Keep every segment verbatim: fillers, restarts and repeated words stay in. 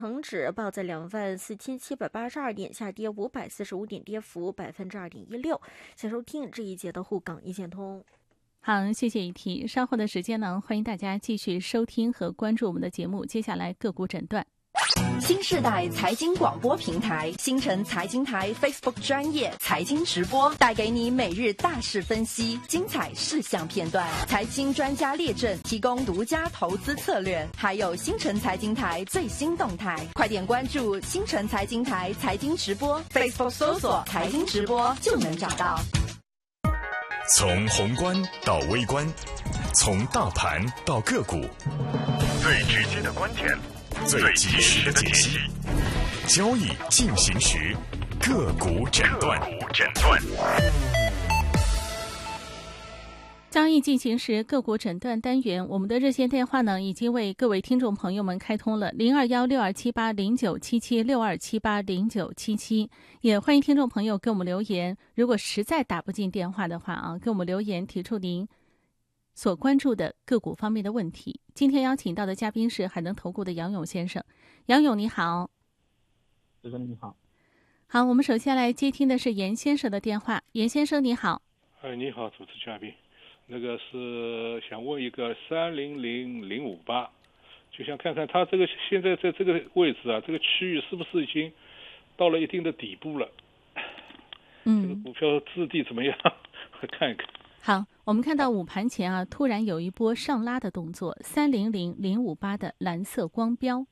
恒指报在两万四千七百八十二点，下跌五百四十五点，跌幅百分之二点一六。请收听这一节的沪港一线通。 好，谢谢雨婷。稍后的时间呢，欢迎大家继续收听和关注我们的节目。接下来个股诊断。 新世代财经广播平台新城财经台 Facebook 专业财经直播，带给你每日大事分析、精彩事项片段、财经专家列阵，提供独家投资策略，还有新城财经台最新动态。快点关注新城财经台财经直播 Facebook 搜索财经直播就能找到。 从宏观到微观，从大盘到个股，最直接的观点，最及时的解析，交易进行时，个股诊断。 交易进行时，个股诊断单元，我们的热线电话呢，已经为各位听众朋友们开通了零二幺六二七八零九七七六二七八零九七七，也欢迎听众朋友给我们留言。如果实在打不进电话的话啊，给我们留言提出您所关注的个股方面的问题。今天邀请到的嘉宾是海能投顾的杨勇先生。杨勇你好。 主持人你好。 好，我们首先来接听的是严先生的电话。严先生你好。 哎，你好，主持嘉宾。那个是想问一个三零零零五八，就想看看它这个现在在这个位置啊，这个区域是不是已经到了一定的底部了？ 嗯， 这个股票质地怎么样？看一看。 好，我们看到午盘前啊，突然有一波上拉的动作，三零零零五八的蓝色光标。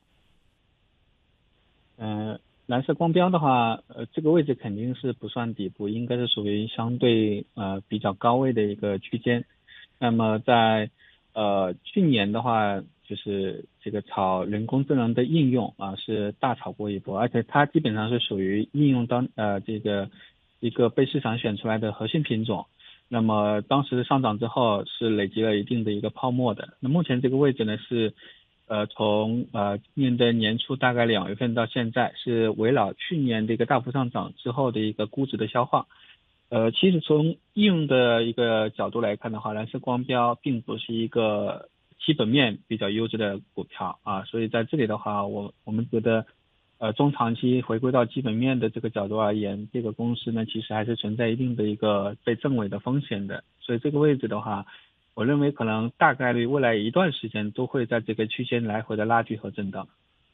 嗯、呃，蓝色光标的话，呃，这个位置肯定是不算底部，应该是属于相对呃比较高位的一个区间。那么在呃去年的话，就是这个炒人工智能的应用啊，是大炒过一波，而且它基本上是属于应用当呃这个一个被市场选出来的核心品种。那么当时上涨之后是累积了一定的一个泡沫的。那目前这个位置呢是。呃，从呃今年的年初大概两月份到现在，是围绕去年的一个大幅上涨之后的一个估值的消化。呃，其实从应用的一个角度来看的话，蓝色光标并不是一个基本面比较优质的股票啊，所以在这里的话，我我们觉得，呃，中长期回归到基本面的这个角度而言，这个公司呢其实还是存在一定的一个被证伪的风险的，所以这个位置的话。我认为可能大概率未来一段时间都会在这个区间来回的拉锯和震荡。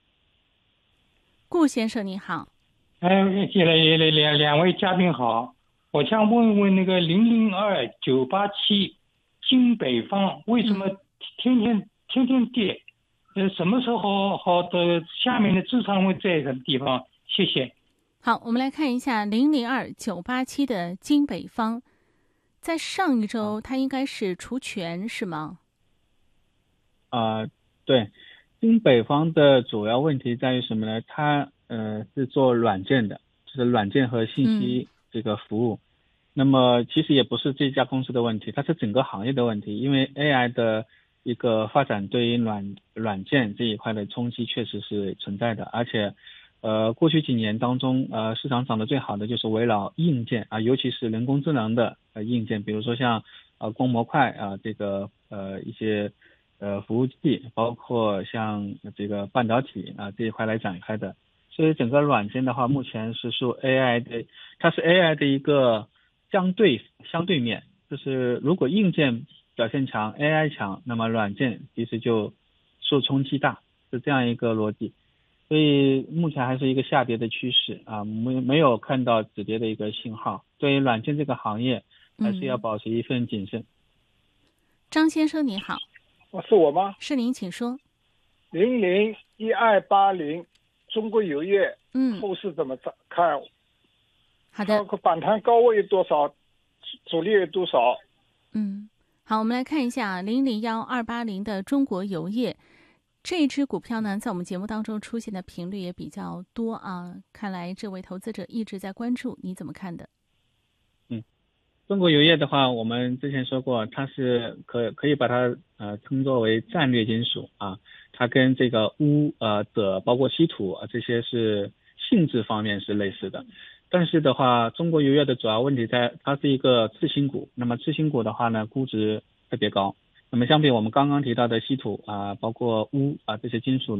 顾先生你好。 哎，两两两位嘉宾好，我想问问那个零零二九八七金北方为什么天天天天跌？呃，什么时候好的下面的支撑位在什么地方？谢谢。 好，我们来看一下零零二九八七的金北方。在上一周，它应该是除权是吗？ 啊、呃，对，金北方的主要问题在于什么呢？它呃是做软件的，就是软件和信息这个服务。嗯、那么其实也不是这家公司的问题，它是整个行业的问题，因为 A I 的一个发展对于软软件这一块的冲击确实是存在的，而且。呃，过去几年当中，呃，市场涨得最好的就是围绕硬件啊，尤其是人工智能的呃硬件，比如说像呃光模块啊，这个呃一些呃服务器，包括像这个半导体啊这一块来展开的。所以整个软件的话，目前是受 A I 的，它是 A I 的一个相对相对面，就是如果硬件表现强 ，A I 强，那么软件其实就受冲击大，是这样一个逻辑。所以目前还是一个下跌的趋势啊，没没有看到止跌的一个信号。对于软件这个行业，还是要保持一份谨慎。 嗯、张先生你好。 哦，是我吗？ 是您，请说。 零零一二八零，中国油业， 嗯， 后市怎么看？ 好的。 反弹高位多少？阻力有多少？ 嗯，好，我们来看一下零零幺二八零的中国油业。这一只股票呢，在我们节目当中出现的频率也比较多啊，看来这位投资者一直在关注，你怎么看的？ 嗯，中国油业的话，我们之前说过，它是可可以把它呃称作为战略金属啊，它跟这个钨呃锗包括稀土啊这些是性质方面是类似的，但是的话，中国油业的主要问题在它是一个次新股，那么次新股的话呢，估值特别高。那么相比我们刚刚提到的稀土啊，包括钨啊这些金属呢，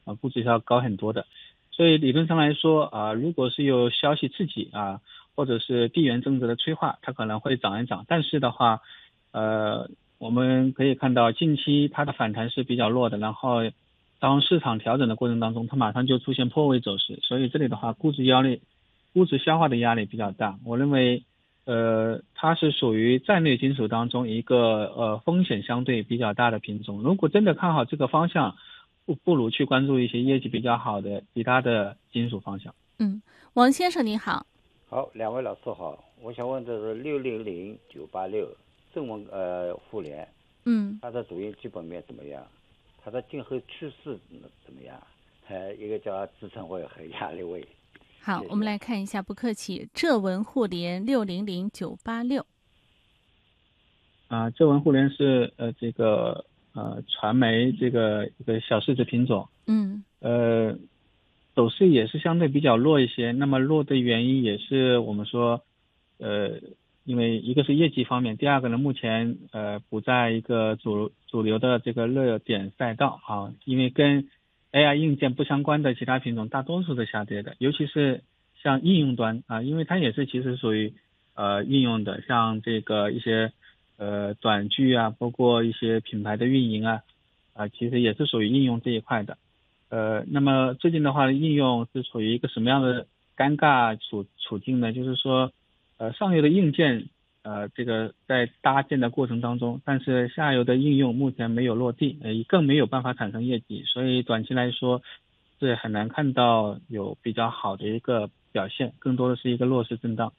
啊，估值是要高很多的。所以理论上来说啊，如果是有消息刺激啊，或者是地缘政治的催化，它可能会涨一涨。但是的话，呃，我们可以看到近期它的反弹是比较弱的，然后当市场调整的过程当中，它马上就出现破位走势，所以这里的话，估值压力、估值消化的压力比较大。我认为，呃，它是属于战略金属当中一个呃风险相对比较大的品种。如果真的看好这个方向，不不如去关注一些业绩比较好的其他的金属方向。 嗯，王先生你好。 好，两位老师好，我想问的是六零零九八六正文呃互联， 嗯， 它的主营基本面怎么样？它的今后趋势怎么样？呃，一个叫支撑位和压力位。 好， 谢谢。 我们来看一下，不客气，浙文互联六零零九八六。 啊，浙文互联是呃这个呃传媒这个一个小市值品种， 嗯， 呃。走势也是相对比较弱一些，那么弱的原因也是我们说，呃，因为一个是业绩方面，第二个呢，目前呃不在一个主主流的这个热点赛道啊，因为跟 A I 硬件不相关的其他品种大多数是下跌的，尤其是像应用端啊，因为它也是其实属于呃应用的，像这个一些呃短剧啊，包括一些品牌的运营啊，啊其实也是属于应用这一块的。呃，那么最近的话，应用是处于一个什么样的尴尬处处境呢？就是说，呃，上游的硬件，呃，这个在搭建的过程当中，但是下游的应用目前没有落地，呃，更没有办法产生业绩，所以短期来说是很难看到有比较好的一个表现，更多的是一个弱势震荡。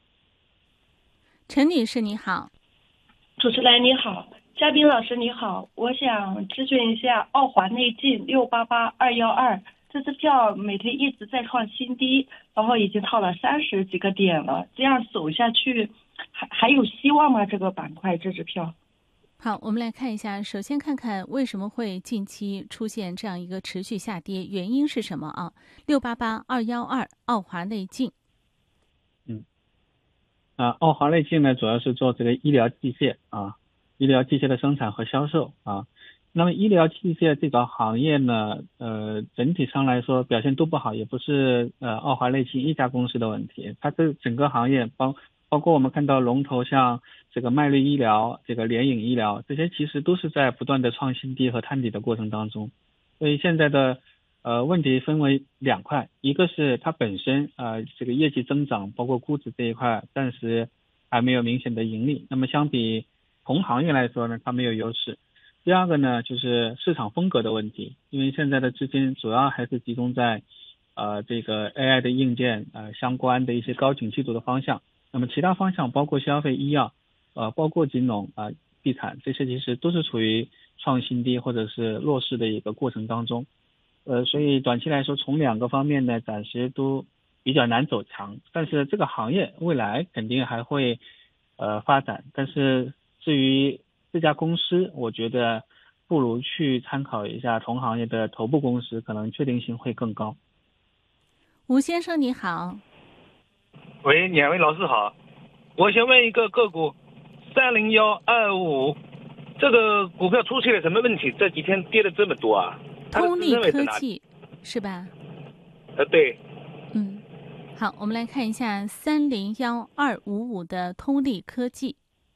陈女士你好。 主持人你好，嘉宾老师你好，我想咨询一下奥华内镜六八八二幺二，这支票每天一直在创新低，然后已经套了三十几个点了，这样走下去还还有希望吗？这个板块这支票。 好，我们来看一下，首先看看为什么会近期出现这样一个持续下跌，原因是什么啊？六八八二幺二奥华内镜。 嗯，啊，奥华内镜呢，主要是做这个医疗器械啊。医疗器械的生产和销售啊，那么医疗器械这个行业呢，呃，整体上来说表现都不好，也不是呃奥华内镜一家公司的问题，它这整个行业包包括我们看到龙头像这个迈瑞医疗、这个联影医疗，这些其实都是在不断的创新低和探底的过程当中，所以现在的呃问题分为两块，一个是它本身呃这个业绩增长，包括估值这一块暂时还没有明显的盈利，那么相比同行业来说呢，它没有优势。第二个呢，就是市场风格的问题，因为现在的资金主要还是集中在呃这个 A I 的硬件呃相关的一些高景气度的方向，那么其他方向包括消费、医药，呃包括金融啊、呃、地产，这些其实都是处于创新低或者是弱势的一个过程当中。呃，所以短期来说，从两个方面呢，暂时都比较难走强，但是这个行业未来肯定还会呃发展，但是至于这家公司，我觉得不如去参考一下同行业的头部公司，可能确定性会更高。 吴先生你好。 喂，两位老师好，我想问一个个股三零幺二五，这个股票出现了什么问题？这几天跌了这么多啊？ 通力科技是吧？ 呃，对。 嗯，好，我们来看一下三零幺二五五的通力科技。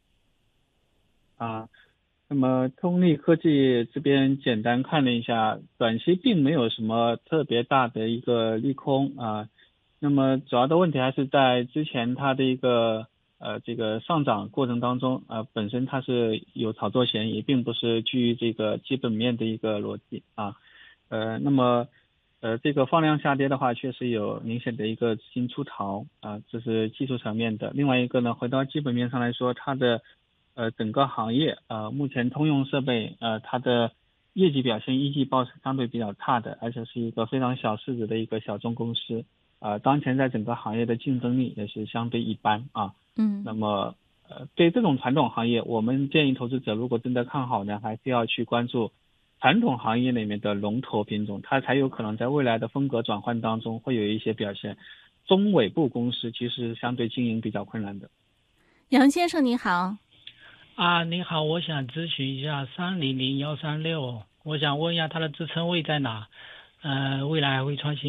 啊，那么通力科技这边简单看了一下，短期并没有什么特别大的一个利空啊。那么主要的问题还是在之前它的一个呃这个上涨过程当中啊，本身它是有炒作嫌疑，并不是基于这个基本面的一个逻辑啊。呃，那么呃这个放量下跌的话，确实有明显的一个资金出逃啊，这是技术层面的。另外一个呢，回到基本面上来说，它的呃，整个行业呃，目前通用设备呃，它的业绩表现一季报是相对比较差的，而且是一个非常小市值的一个小众公司，呃，当前在整个行业的竞争力也是相对一般啊。 嗯。 那么呃，对这种传统行业，我们建议投资者如果真的看好呢，还是要去关注传统行业里面的龙头品种，它才有可能在未来的风格转换当中会有一些表现。中尾部公司其实相对经营比较困难的。 杨先生你好。 啊，你好，我想咨询一下三零零幺三六，我想问一下它的支撑位在哪？ 呃，未来还会创新。